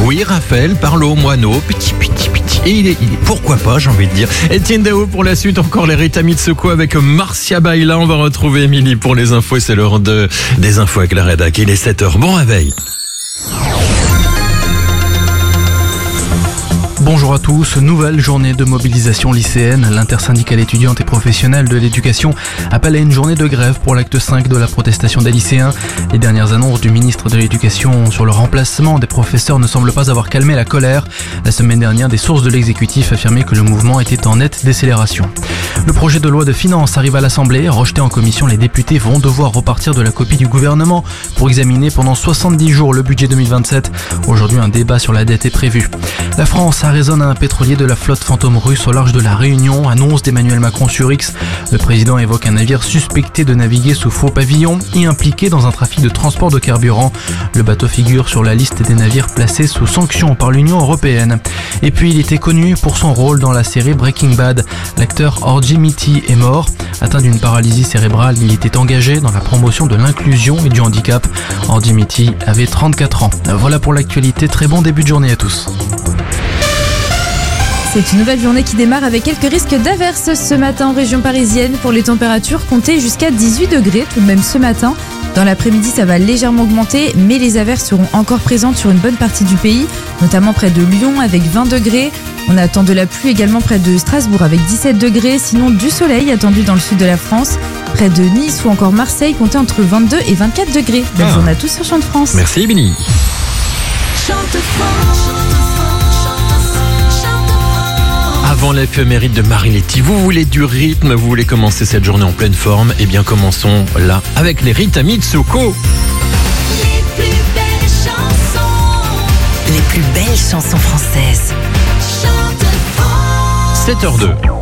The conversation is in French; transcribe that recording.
Oui, Raphaël parle au moineau, petit. Et il est, pourquoi pas, j'ai envie de dire. Etienne Dao pour la suite, encore les Rita Mitsouko avec Marcia Baila. On va retrouver Émilie pour les infos et c'est l'heure des infos avec la rédac. Il est 7h, bon réveil. Bonjour à tous, nouvelle journée de mobilisation lycéenne. L'intersyndicale étudiante et professionnelle de l'éducation appelle à une journée de grève pour l'acte 5 de la protestation des lycéens. Les dernières annonces du ministre de l'Éducation sur le remplacement des professeurs ne semblent pas avoir calmé la colère. La semaine dernière, des sources de l'exécutif affirmaient que le mouvement était en nette décélération. Le projet de loi de finances arrive à l'Assemblée. Rejeté en commission, les députés vont devoir repartir de la copie du gouvernement pour examiner pendant 70 jours le budget 2027. Aujourd'hui, un débat sur la dette est prévu. La France résonne à un pétrolier de la flotte fantôme russe au large de la Réunion, annonce d'Emmanuel Macron sur X. Le président évoque un navire suspecté de naviguer sous faux pavillon et impliqué dans un trafic de transport de carburant. Le bateau figure sur la liste des navires placés sous sanction par l'Union européenne. Et puis il était connu pour son rôle dans la série Breaking Bad. L'acteur Orji Mitty est mort. Atteint d'une paralysie cérébrale, il était engagé dans la promotion de l'inclusion et du handicap. Orji Mitty avait 34 ans. Voilà pour l'actualité, très bon début de journée à tous. C'est une nouvelle journée qui démarre avec quelques risques d'averses ce matin en région parisienne. Pour les températures, comptez jusqu'à 18 degrés tout de même ce matin. Dans l'après-midi, ça va légèrement augmenter, mais les averses seront encore présentes sur une bonne partie du pays, notamment près de Lyon avec 20 degrés. On attend de la pluie également près de Strasbourg avec 17 degrés, sinon du soleil attendu dans le sud de la France. Près de Nice ou encore Marseille, comptez entre 22 et 24 degrés. Belle journée à tous sur Chant de France. Merci Émilie. Avant l'éphéméride de Marie-Letty, vous voulez du rythme, vous voulez commencer cette journée en pleine forme, eh bien commençons là avec les Rita Mitsouko. Les plus belles chansons. Les plus belles chansons françaises. Chante France. 7h02.